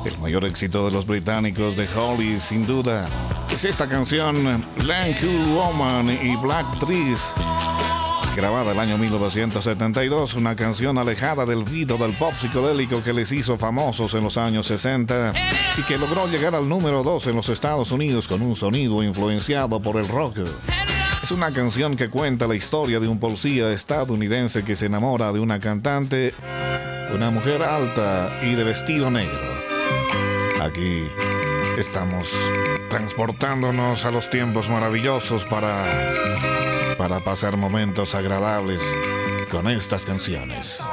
El mayor éxito de los británicos de Holly, sin duda, es esta canción, Land Cool Woman y Black Trees, grabada el año 1972, una canción alejada del vino del pop psicodélico que les hizo famosos en los años 60 y que logró llegar al número 2 en los Estados Unidos con un sonido influenciado por el rock. Es una canción que cuenta la historia de un policía estadounidense que se enamora de una cantante, una mujer alta y de vestido negro. Aquí estamos transportándonos a los tiempos maravillosos para pasar momentos agradables con estas canciones.